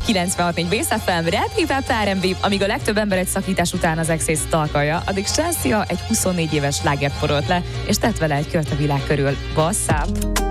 96.4 Base FM, Rap, Hip-Hop, R&B, amíg a legtöbb ember egy szakítás után az exét stalkolja, addig Shensia egy 24 éves slágert porolt le, és tett vele egy kört a világ körül. What's up?